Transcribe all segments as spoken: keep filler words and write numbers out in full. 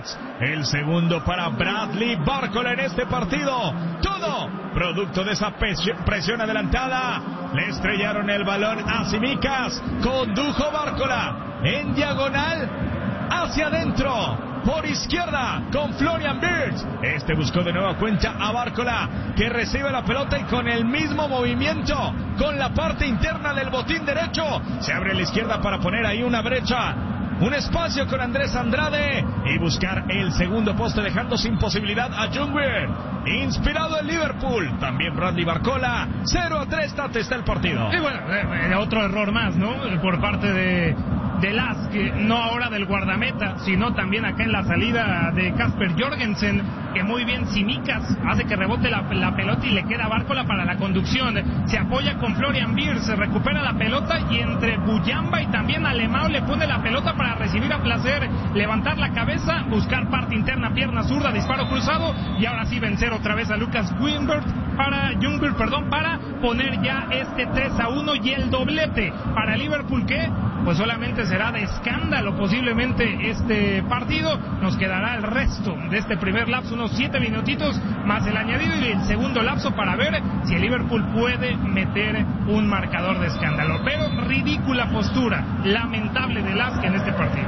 Busquets. El segundo para Bradley Barcola en este partido. Todo producto de esa presión adelantada. Le estrellaron el balón a Tsimikas. Condujo Barcola en diagonal hacia adentro. Por izquierda con Florian Wirtz. Este buscó de nueva cuenta a Barcola, que recibe la pelota y con el mismo movimiento, con la parte interna del botín derecho, se abre la izquierda para poner ahí una brecha, un espacio con Andrés Andrade y buscar el segundo poste, dejando sin posibilidad a Ljungberg. Inspirado el Liverpool, también Bradley Barcola. Cero a tres está el partido. Y bueno, eh, otro error más, ¿no? Por parte de de Lask, no ahora del guardameta, sino también acá en la salida de Kasper Jorgensen, que muy bien Tsimikas hace que rebote la, la pelota y le queda a Barcola para la conducción. Se apoya con Florian Wirtz, se recupera la pelota y entre Buyamba y también Alemão le pone la pelota para recibir a placer, levantar la cabeza, buscar parte interna, pierna zurda, disparo cruzado y ahora sí vencer otra vez a Lucas Ljungberg para Ljungberg, perdón, para poner ya este tres a uno y el doblete para Liverpool, que pues solamente será de escándalo posiblemente este partido. Nos quedará el resto de este primer lapso, unos siete minutitos más el añadido y el segundo lapso para ver si el Liverpool puede meter un marcador de escándalo. Pero ridícula postura, lamentable de Lask en este partido.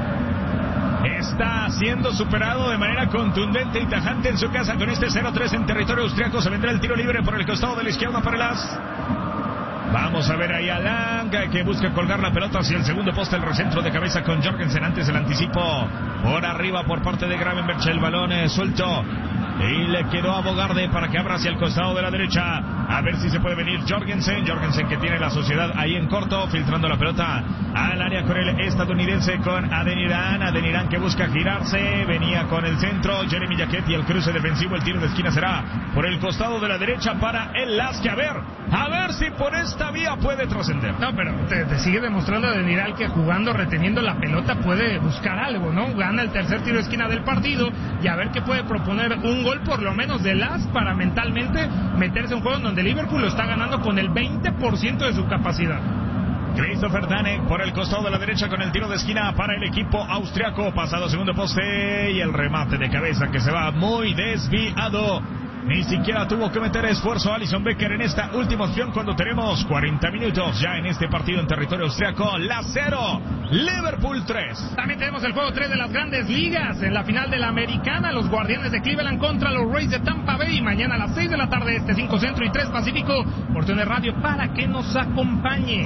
Está siendo superado de manera contundente y tajante en su casa con este cero tres en territorio austriaco. Se vendrá el tiro libre por el costado de la izquierda para el Lask. Vamos a ver ahí a Lang, que busca colgar la pelota hacia el segundo poste, el recentro de cabeza con Jorgensen. Antes el anticipo por arriba por parte de Gravenberch, el balón eh, suelto y le quedó a Bogarde para que abra hacia el costado de la derecha. A ver si se puede venir Jorgensen. Jorgensen que tiene la sociedad ahí en corto, filtrando la pelota al área con el estadounidense, con Adeniran. Adeniran que busca girarse, venía con el centro Jeremy Jacquet y el cruce defensivo. El tiro de esquina será por el costado de la derecha para el Lask. A ver, a ver si por esta vía puede trascender. No, pero te, te sigue demostrando Adeniran que jugando, reteniendo la pelota, puede buscar algo, ¿no? Gana el tercer tiro de esquina del partido y a ver qué puede proponer. Un gol por lo menos de Lask para mentalmente meterse en un juego en donde Liverpool lo está ganando con el veinte por ciento de su capacidad. Christopher Danek por el costado de la derecha con el tiro de esquina para el equipo austriaco. Pasado segundo poste y el remate de cabeza que se va muy desviado. Ni siquiera tuvo que meter esfuerzo Alisson Becker en esta última opción cuando tenemos cuarenta minutos ya en este partido en territorio austriaco. La cero, Liverpool tres. También tenemos el juego tres de las grandes ligas. En la final de la Americana, los Guardianes de Cleveland contra los Rays de Tampa Bay. Mañana a las seis de la tarde, este cinco Centro y tres Pacífico, por T N Radio, para que nos acompañe.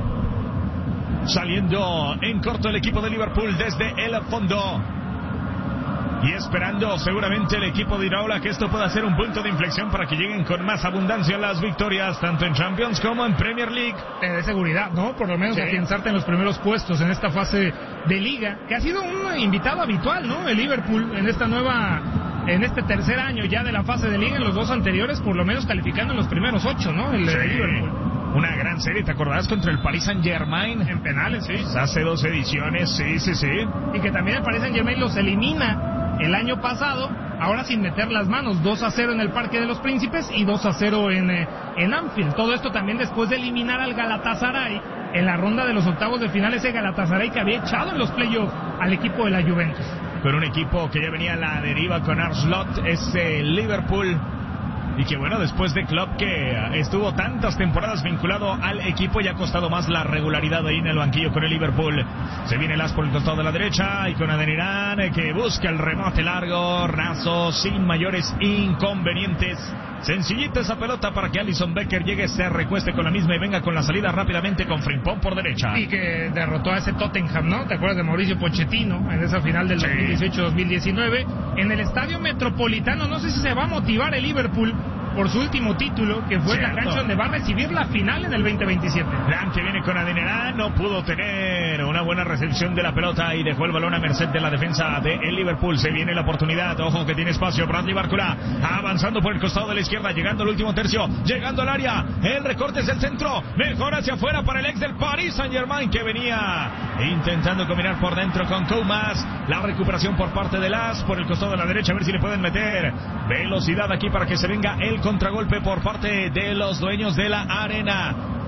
Saliendo en corto el equipo de Liverpool desde el fondo. Y esperando seguramente el equipo de Iraola que esto pueda ser un punto de inflexión para que lleguen con más abundancia las victorias, tanto en Champions como en Premier League. Te da seguridad, ¿no? Por lo menos sí, afianzarte en los primeros puestos en esta fase de Liga, que ha sido un invitado habitual, ¿no? El Liverpool en esta nueva, en este tercer año ya de la fase de Liga, en los dos anteriores, por lo menos calificando en los primeros ocho, ¿no? El, sí. el Liverpool. Una gran serie, ¿te acordás? Contra el Paris Saint-Germain. En penales, sí. Hace dos ediciones, sí, sí, sí. Y que también el Paris Saint-Germain los elimina el año pasado, ahora sin meter las manos, dos a cero en el Parque de los Príncipes y dos a cero en, eh, en Anfield. Todo esto también después de eliminar al Galatasaray en la ronda de los octavos de final, ese Galatasaray que había echado en los playoffs al equipo de la Juventus. Con un equipo que ya venía a la deriva con Arne Slot, ese Liverpool. Y que bueno, después de Klopp, que estuvo tantas temporadas vinculado al equipo, y ha costado más la regularidad ahí en el banquillo con el Liverpool. Se viene el as por el costado de la derecha y con Adeniran que busca el remate largo, raso, sin mayores inconvenientes. Sencillita esa pelota para que Alisson Becker llegue, se recueste con la misma y venga con la salida rápidamente con Frimpong por derecha. Y que derrotó a ese Tottenham, ¿no? ¿Te acuerdas de Mauricio Pochettino en esa final del sí. dos mil dieciocho dos mil diecinueve? En el Estadio Metropolitano, no sé si se va a motivar el Liverpool por su último título, que fue en la cancha donde va a recibir la final en el veinte veintisiete. Lang que viene con Adeniran, no pudo tener una buena recepción de la pelota y dejó el balón a merced de la defensa de el Liverpool. Se viene la oportunidad, ojo que tiene espacio Bradley Barcola, avanzando por el costado de la izquierda, llegando al último tercio, llegando al área, el recorte es el centro, mejor hacia afuera para el ex del Paris Saint-Germain, que venía intentando combinar por dentro con Koumas. La recuperación por parte de Las, por el costado de la derecha, a ver si le pueden meter velocidad aquí para que se venga el contragolpe por parte de los dueños de la arena.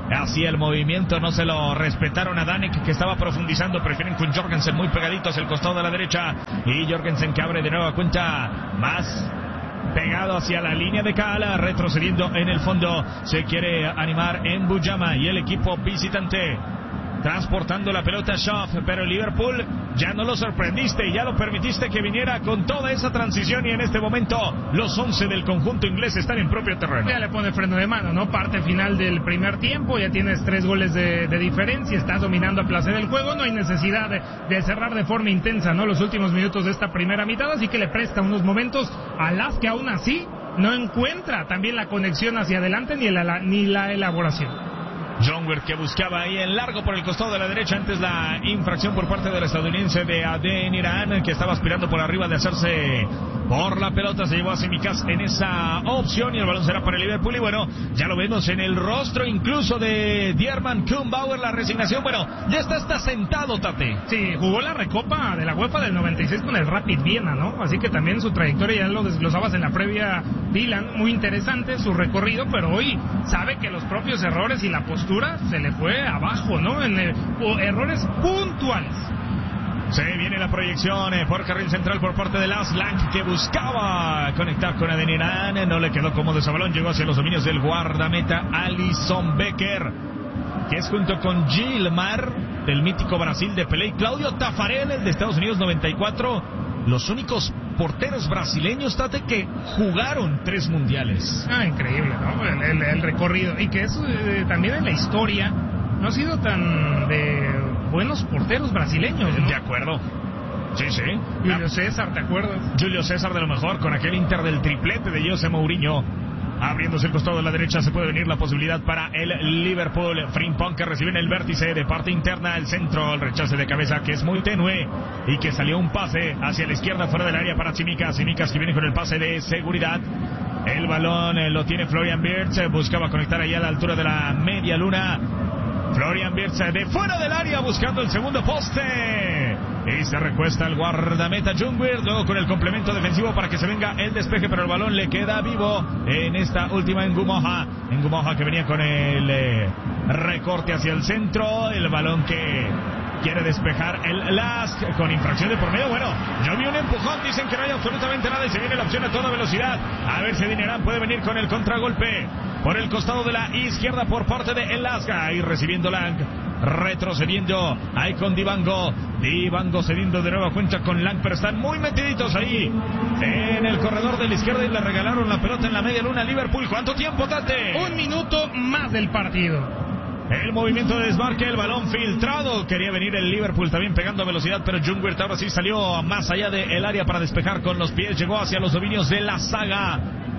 hacía el movimiento, no se lo respetaron a Danek, que estaba profundizando. Prefieren con Jorgensen muy pegadito hacia el costado de la derecha, y Jorgensen que abre de nueva cuenta más pegado hacia la línea de Cala, retrocediendo en el fondo. Se quiere animar en Bujama y el equipo visitante transportando la pelota a Schaff, pero el Liverpool ya no lo sorprendiste y ya lo permitiste que viniera con toda esa transición, y en este momento los once del conjunto inglés están en propio terreno. Ya le pone freno de mano, ¿no? Parte final del primer tiempo, ya tienes tres goles de, de diferencia, estás dominando a placer el juego, no hay necesidad de, de cerrar de forma intensa, ¿no? Los últimos minutos de esta primera mitad, así que le presta unos momentos a Las, que aún así no encuentra también la conexión hacia adelante ni la, ni la elaboración. Jongwirth que buscaba ahí en largo por el costado de la derecha, antes la infracción por parte del estadounidense de Adeniran, que estaba aspirando por arriba de hacerse por la pelota. Se llevó a Tsimikas en esa opción y el balón será para el Liverpool. Y bueno, ya lo vemos en el rostro incluso de Diarman Kumbauer, la resignación. Bueno, ya está, está sentado, Tate. Sí, jugó la Recopa de la UEFA del noventa y seis con el Rapid Viena, ¿no? Así que también su trayectoria ya lo desglosabas en la previa, Dylan. Muy interesante su recorrido, pero hoy sabe que los propios errores y la postura se le fue abajo, ¿no? En el, errores puntuales. Se viene la proyección eh, por carril central por parte de Las Lang, que buscaba conectar con Adeniran, no le quedó cómodo ese balón, llegó hacia los dominios del guardameta Alisson Becker, que es junto con Gilmar del mítico Brasil de Pelé y Claudio Tafarel, el de Estados Unidos noventa y cuatro, los únicos porteros brasileños, Tate, que jugaron tres mundiales. Ah, increíble, ¿no? El, el, el recorrido, y que eso eh, también en la historia no ha sido tan de buenos porteros brasileños, ¿no? De acuerdo. Sí, sí. Julio César, ¿te acuerdas? Julio César de lo mejor, con aquel Inter del triplete de José Mourinho. Abriéndose el costado de la derecha, se puede venir la posibilidad para el Liverpool. Frimpong, que recibe en el vértice de parte interna el centro, el rechace de cabeza que es muy tenue, y que salió un pase hacia la izquierda fuera del área para Tsimikas. Tsimikas que viene con el pase de seguridad. El balón eh, lo tiene Florian Wirtz, buscaba conectar ahí a la altura de la media luna. Florian Wirtz de fuera del área buscando el segundo poste, y se recuesta el guardameta Jongwirth, luego con el complemento defensivo para que se venga el despeje, pero el balón le queda vivo en esta última Ngumoha. Ngumoha que venía con el eh, recorte hacia el centro, el balón que quiere despejar el Lask con infracción de por medio. Bueno, yo vi un empujón, dicen que no hay absolutamente nada y se viene la opción a toda velocidad. A ver si Adeniran puede venir con el contragolpe por el costado de la izquierda por parte de el Lask, y recibiendo Lang, retrocediendo ahí con Dibango. Dibango cediendo de nueva cuenta con Lang, pero están muy metiditos ahí en el corredor de la izquierda y le regalaron la pelota en la media luna a Liverpool. ¿Cuánto tiempo, Tate? Un minuto más del partido. El movimiento de desmarque, el balón filtrado. Quería venir el Liverpool también pegando a velocidad, pero Jongwirth ahora sí salió más allá del área para despejar con los pies. Llegó hacia los dominios de la saga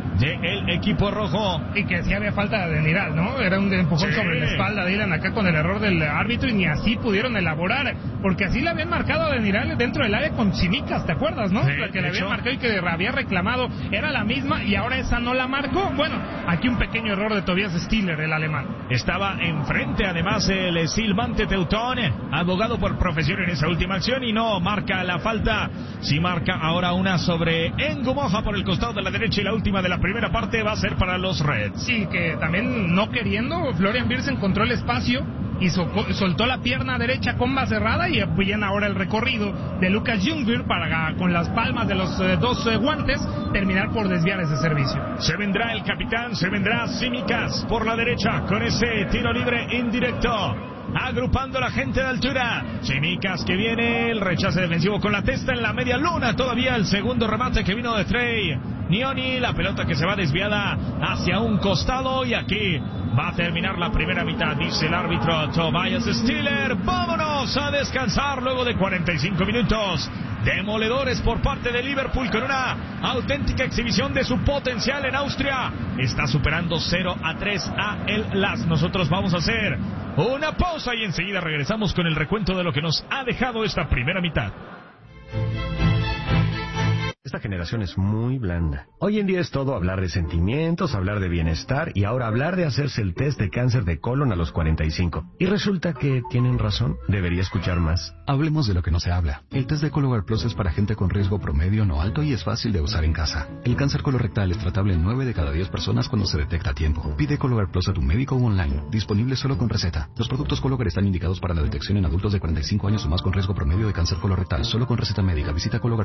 del equipo rojo. Y que sí había falta de Adeniran, ¿no? Era un empujón sí. sobre la espalda de Dylan acá con el error del árbitro, y ni así pudieron elaborar, porque así le habían marcado a Adeniran dentro del área con Tsimikas, ¿te acuerdas, no? Sí, la que le habían hecho. marcado y que había reclamado era la misma, y ahora esa no la marcó. Bueno, aquí un pequeño error de Tobias Stiller, el alemán. Estaba enfrente además el silbante teutón, abogado por profesión en esa última acción, y no marca la falta. Sí marca ahora una sobre Ngumoha por el costado de la derecha, y la última de la primera parte va a ser para los Reds. Sí, que también no queriendo, Florian Wirtz encontró el espacio y so, soltó la pierna derecha con más cerrada, y viene ahora el recorrido de Lucas Jongwirth para, con las palmas de los eh, dos eh, guantes, terminar por desviar ese servicio. Se vendrá el capitán, se vendrá Tsimikas por la derecha con ese tiro libre indirecto, agrupando la gente de altura. Tsimikas que viene, el rechace defensivo con la testa en la media luna, todavía el segundo remate que vino de Trey Nioni, la pelota que se va desviada hacia un costado, y aquí va a terminar la primera mitad, dice el árbitro Tobias Stiller. Vámonos a descansar luego de cuarenta y cinco minutos demoledores por parte de Liverpool, con una auténtica exhibición de su potencial en Austria. Está superando cero a tres a el Lask. Nosotros vamos a hacer una pausa y enseguida regresamos con el recuento de lo que nos ha dejado esta primera mitad. Esta generación es muy blanda. Hoy en día es todo hablar de sentimientos, hablar de bienestar y ahora hablar de hacerse el test de cáncer de colon a los cuarenta y cinco. Y resulta que tienen razón. Debería escuchar más. Hablemos de lo que no se habla. El test de Cologuard Plus es para gente con riesgo promedio no alto y es fácil de usar en casa. El cáncer colorectal es tratable en nueve de cada diez personas cuando se detecta a tiempo. Pide Cologuard Plus a tu médico o online. Disponible solo con receta. Los productos Cologuard están indicados para la detección en adultos de cuarenta y cinco años o más con riesgo promedio de cáncer colorectal. Solo con receta médica. Visita Cologuard